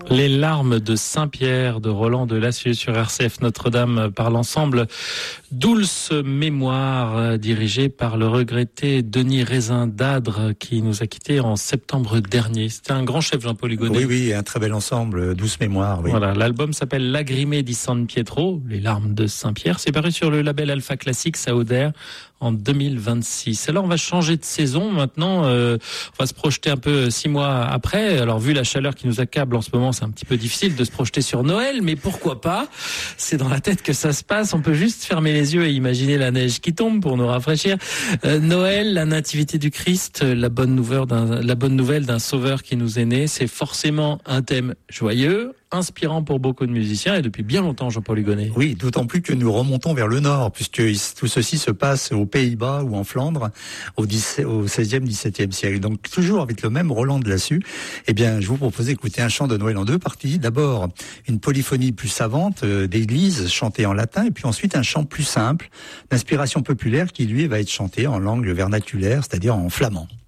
Les larmes de Saint-Pierre de Roland de Lassieux sur RCF Notre-Dame par l'ensemble Dulce Mémoire, dirigé par le regretté Denis Raisin d'Adre qui nous a quittés en septembre dernier. C'était un grand chef, Jean-Paul Hugonnet. Oui, un très bel ensemble, Douce Mémoire. Oui. Voilà, l'album s'appelle Lagrime di San Pietro, les larmes de Saint-Pierre. C'est paru sur le label Alpha Classics à Auder en 2026. Alors on va changer de saison maintenant, on va se projeter un peu 6 mois après. Alors vu la chaleur qui nous accable en ce moment, c'est un petit peu difficile de se projeter sur Noël, mais pourquoi pas? C'est dans la tête que ça se passe, on peut juste fermer les yeux et imaginer la neige qui tombe pour nous rafraîchir. Noël, la nativité du Christ, la bonne nouvelle d'un sauveur qui nous est né, c'est forcément un thème joyeux, inspirant pour beaucoup de musiciens et depuis bien longtemps, Jean-Paul Hugonnet. Oui, d'autant plus que nous remontons vers le nord, puisque tout ceci se passe aux Pays-Bas ou en Flandre au 16e, 17e siècle. Donc toujours avec le même Roland de Lassieux, eh bien, je vous propose d'écouter un chant de Noël en 2 parties. D'abord, une polyphonie plus savante d'église chantée en latin, et puis ensuite un chant plus simple, d'inspiration populaire qui lui va être chanté en langue vernaculaire, c'est-à-dire en flamand.